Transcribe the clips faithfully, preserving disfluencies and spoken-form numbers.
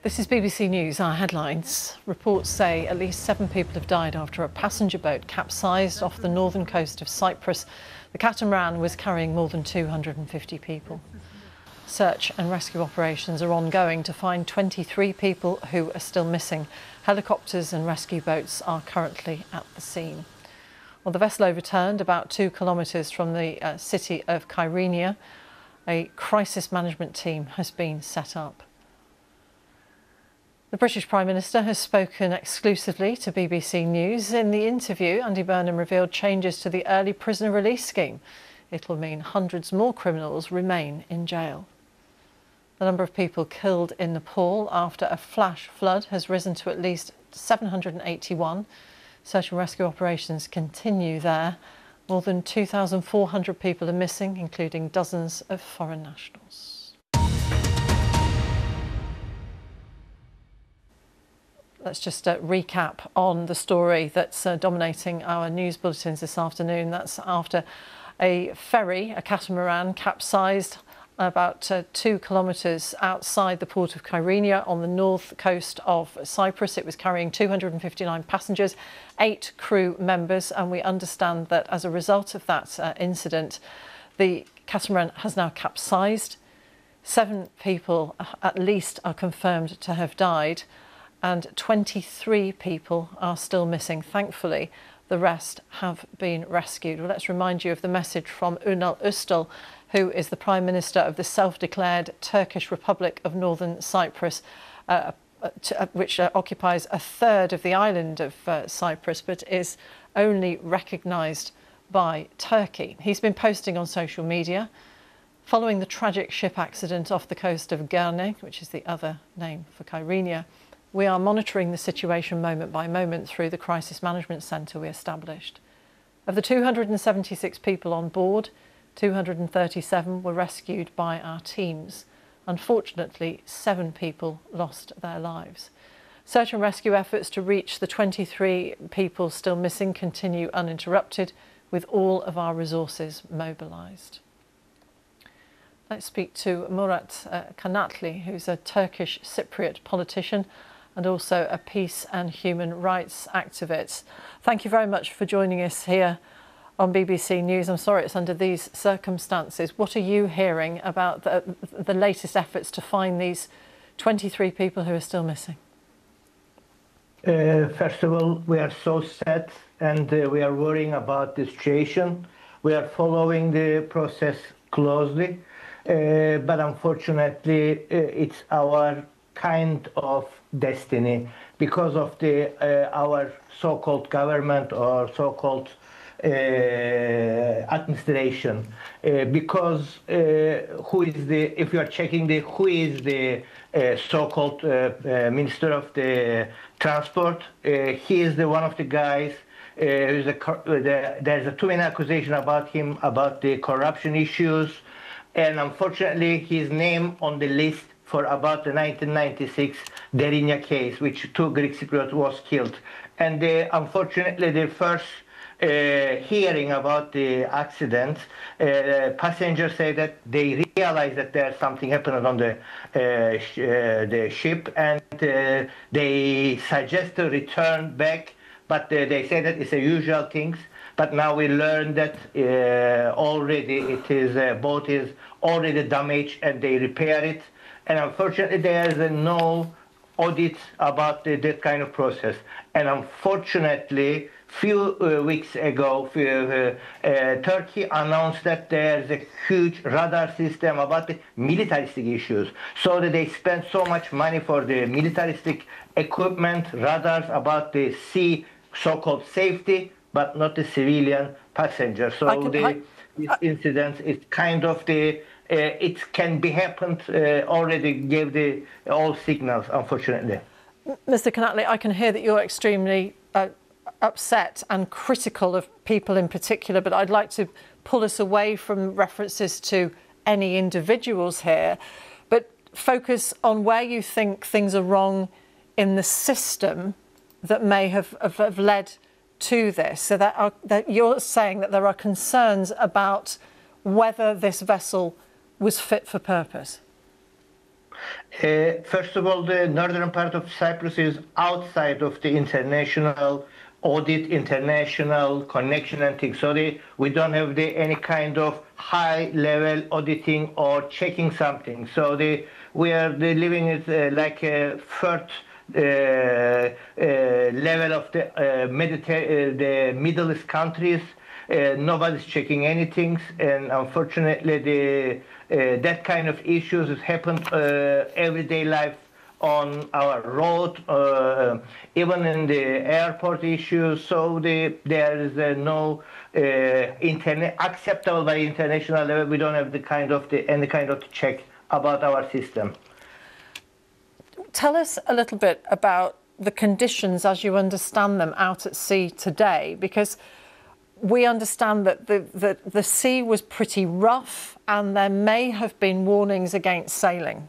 This is B B C News, our headlines. Reports say at least seven people have died after a passenger boat capsized off the northern coast of Cyprus. The catamaran was carrying more than two hundred fifty people. Search and rescue operations are ongoing to find twenty-three people who are still missing. Helicopters and rescue boats are currently at the scene. Well, the vessel overturned about two kilometres from the uh, city of Kyrenia. A crisis management team has been set up. The British Prime Minister has spoken exclusively to B B C News. In the interview, Andy Burnham revealed changes to the early prisoner release scheme. It'll mean hundreds more criminals remain in jail. The number of people killed in Nepal after a flash flood has risen to at least seven hundred eighty-one. Search and rescue operations continue there. More than two thousand four hundred people are missing, including dozens of foreign nationals. Let's just uh, recap on the story that's uh, dominating our news bulletins this afternoon. That's after a ferry, a catamaran, capsized about uh, two kilometres outside the port of Kyrenia on the north coast of Cyprus. It was carrying two hundred fifty-nine passengers, eight crew members, and we understand that as a result of that uh, incident, the catamaran has now capsized. Seven people at least are confirmed to have died, and twenty-three people are still missing. Thankfully, the rest have been rescued. Well, let's remind you of the message from Ünal Özdal, who is the Prime Minister of the self-declared Turkish Republic of Northern Cyprus, uh, to, uh, which uh, occupies a third of the island of uh, Cyprus, but is only recognised by Turkey. He's been posting on social media following the tragic ship accident off the coast of Gërne, which is the other name for Kyrenia. We are monitoring the situation moment by moment through the crisis management centre we established. Of the two hundred seventy-six people on board, two hundred thirty-seven were rescued by our teams. Unfortunately, seven people lost their lives. Search and rescue efforts to reach the twenty-three people still missing continue uninterrupted, with all of our resources mobilised. Let's speak to Murat uh, Kanatli, who's a Turkish Cypriot politician and also a peace and human rights activist. Thank you very much for joining us here on B B C News. I'm sorry it's under these circumstances. What are you hearing about the, the latest efforts to find these twenty-three people who are still missing? Uh, first of all, we are so sad and uh, we are worrying about the situation. We are following the process closely, uh, but unfortunately uh, it's our kind of destiny because of the uh, our so-called government or so-called uh, administration. Uh, because uh, who is the, if you are checking the, who is the uh, so-called uh, uh, Minister of the Transport, uh, he is the one of the guys, uh, who's a, the, there's a too many accusation about him, about the corruption issues, and unfortunately his name on the list for about the nineteen ninety-six Derinya case, which two Greek Cypriots was killed. And uh, unfortunately, the first uh, hearing about the accident, uh, passengers say that they realize that there's something happened on the, uh, sh uh, the ship, and uh, they suggest to return back, but uh, they say that it's a usual things. But now we learn that uh, already it is, uh, boat is already damaged and they repair it. And unfortunately, there is no audit about the, that kind of process. And unfortunately, few uh, weeks ago, few, uh, uh, Turkey announced that there's a huge radar system about the militaristic issues. So that they spend so much money for the militaristic equipment, radars about the sea so-called safety, but not the civilian passengers. So I can, the, I, this incident is kind of the Uh, it can be happened, uh, already gave the all signals, unfortunately. Mister Kanatli, I can hear that you're extremely uh, upset and critical of people in particular, but I'd like to pull us away from references to any individuals here, but focus on where you think things are wrong in the system that may have, have, have led to this. So that, are, that you're saying that there are concerns about whether this vessel was fit for purpose. Uh, Uh, first of all, the northern part of Cyprus is outside of the international audit, international connection and things. So they, we don't have the, any kind of high-level auditing or checking something. So they, we are the living it uh, like a third uh, uh, level of the, uh, Mediter- uh, the Middle East countries. Uh, nobody's checking anything, and unfortunately, the uh, that kind of issues has happened uh, everyday life on our road, uh, even in the airport issues. So the, there is uh, no uh, internet acceptable by international level. We don't have the kind of the any kind of check about our system. Tell us a little bit about the conditions as you understand them out at sea today, because we understand that the, the, the sea was pretty rough and there may have been warnings against sailing.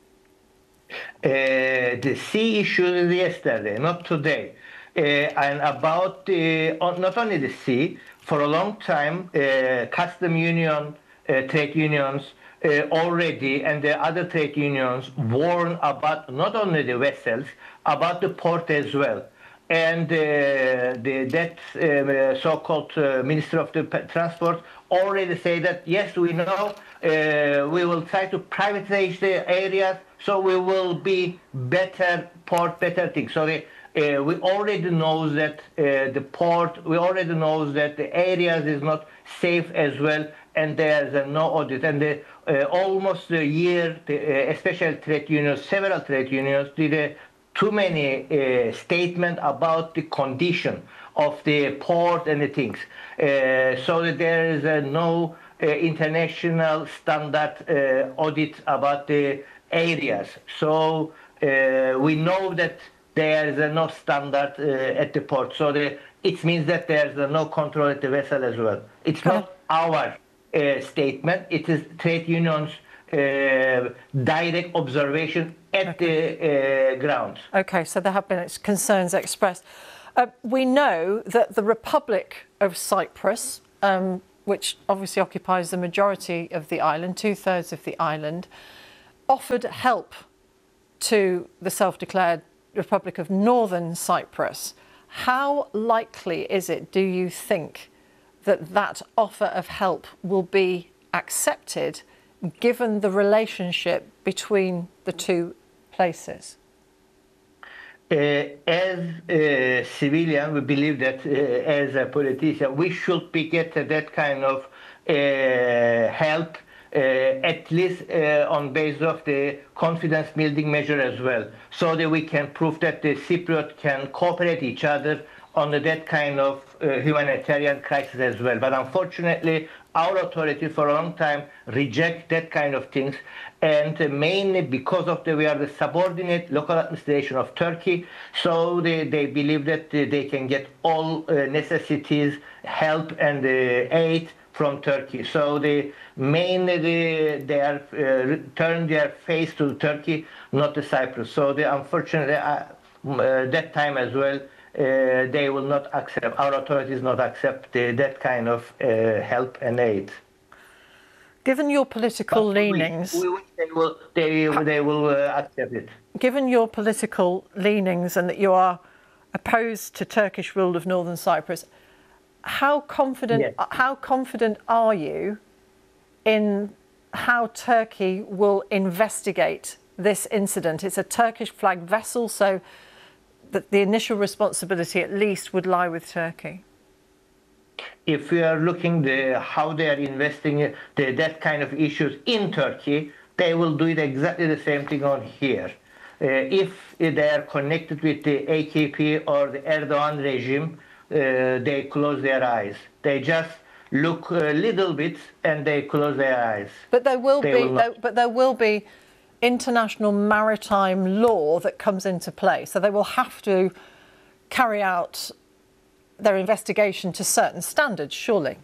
Uh, the sea issue is yesterday, not today. Uh, and about the, not only the sea, for a long time, uh, custom union, uh, trade unions uh, already, and the other trade unions warn about not only the vessels, about the port as well. And uh, the, that uh, so-called uh, Minister of the Transport already say that, yes, we know, uh, we will try to privatize the areas, so we will be better port, better things. So they, uh, we already know that uh, the port, we already know that the areas is not safe as well, and there's uh, no audit. And the, uh, almost a year, the, uh, especially trade unions, several trade unions did a too many uh, statements about the condition of the port and the things. Uh, so that there is uh, no uh, international standard uh, audit about the areas. So uh, we know that there is uh, no standard uh, at the port. So the, it means that there is uh, no control at the vessel as well. It's not our uh, statement. It is trade unions' uh, direct observation at okay. the uh, ground. Okay, so there have been concerns expressed. Uh, we know that the Republic of Cyprus, um, which obviously occupies the majority of the island, two-thirds of the island, offered help to the self-declared Republic of Northern Cyprus. How likely is it, do you think, that that offer of help will be accepted given the relationship between the two places? Uh, as a civilian, we believe that uh, as a politician, we should be get that kind of uh, help, uh, at least uh, on basis of the confidence building measure as well, so that we can prove that the Cypriot can cooperate each other on that kind of uh, humanitarian crisis as well. But unfortunately, our authorities for a long time reject that kind of things, and uh, mainly because of the we are the subordinate local administration of Turkey, so they, they believe that uh, they can get all uh, necessities, help and uh, aid from Turkey. So they mainly they, they are uh, turn their face to Turkey, not to Cyprus. So they unfortunately uh, uh, that time as well, Uh, they will not accept, our authorities not accept uh, that kind of uh, help and aid. Given your political but leanings... We, we, they will, they, they will uh, accept it. Given your political leanings and that you are opposed to Turkish rule of Northern Cyprus, how confident, yes. how confident are you in how Turkey will investigate this incident? It's a Turkish-flagged vessel, so that the initial responsibility at least would lie with Turkey? If we are looking the how they are investing the, that kind of issues in Turkey, they will do it exactly the same thing on here. Uh, if they are connected with the A K P or the Erdogan regime, uh, they close their eyes. They just look a little bit and they close their eyes. But there will they be, will there, but there will be international maritime law that comes into play. So they will have to carry out their investigation to certain standards, surely?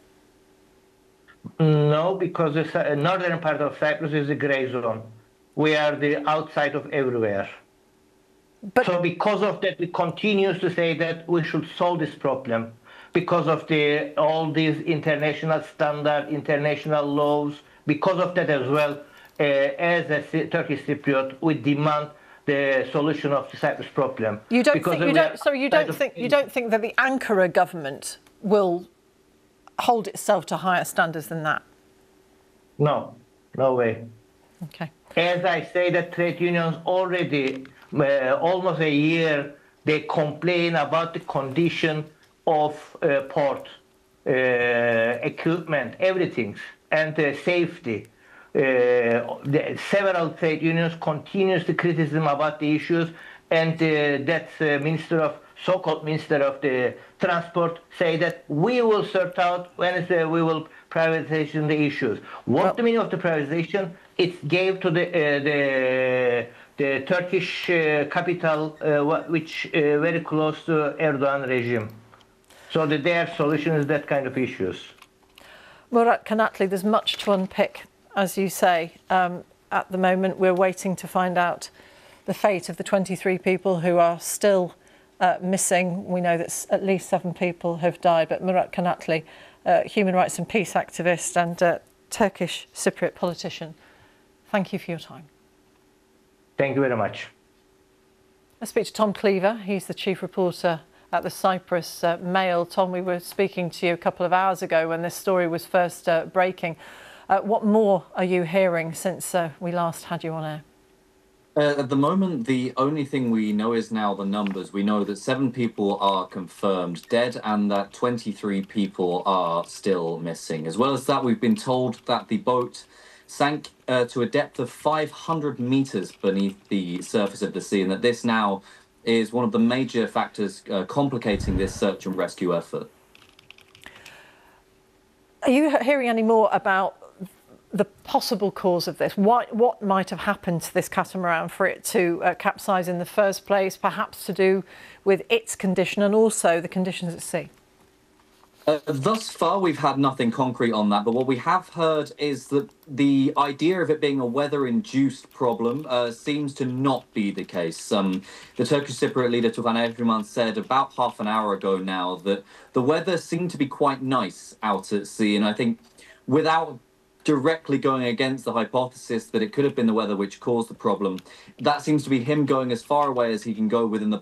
No, because the northern part of Cyprus is a grey zone. We are the outside of everywhere. But so because of that, we continue to say that we should solve this problem because of the all these international standard, international laws. Because of that as well, uh, as a Cy- Turkish Cypriot, we demand the solution of the Cyprus problem. You don't Because think you we don't are sorry you tired don't of think you being- don't think that the Ankara government will hold itself to higher standards than that? No, no way. Okay. As I say, that trade unions already uh, almost a year they complain about the condition of uh, port uh, equipment, everything, and uh, safety. Uh, the, several trade unions continuously criticism about the issues, and uh, that uh, minister of so-called minister of the transport say that we will sort out when it's, uh, we will privatization the issues. What Well- the meaning of the privatization? It gave to the uh, the the Turkish uh, capital, uh, wha- which uh, very close to Erdogan regime. So the, their solution is that kind of issues. Murat Kanatli, there's much to unpick, as you say. Um, at the moment, we're waiting to find out the fate of the twenty-three people who are still uh, missing. We know that s- at least seven people have died, but Murat Kanatli, uh, human rights and peace activist and uh, Turkish Cypriot politician, thank you for your time. Thank you very much. Let's speak to Tom Cleaver. He's the chief reporter at the Cyprus uh, Mail. Tom, we were speaking to you a couple of hours ago when this story was first uh, breaking. Uh, what more are you hearing since uh, we last had you on air? Uh, at the moment, the only thing we know is now the numbers. We know that seven people are confirmed dead and that twenty-three people are still missing. As well as that, we've been told that the boat sank uh, to a depth of five hundred meters beneath the surface of the sea, and that this now is one of the major factors uh, complicating this search and rescue effort. Are you hearing any more about the possible cause of this? What, what might have happened to this catamaran for it to uh, capsize in the first place, perhaps to do with its condition and also the conditions at sea? Uh, thus far, we've had nothing concrete on that, but what we have heard is that the idea of it being a weather-induced problem uh, seems to not be the case. Um, the Turkish Cypriot leader, Tufan Evriman, said about half an hour ago now that the weather seemed to be quite nice out at sea, and I think without directly going against the hypothesis that it could have been the weather which caused the problem, that seems to be him going as far away as he can go within the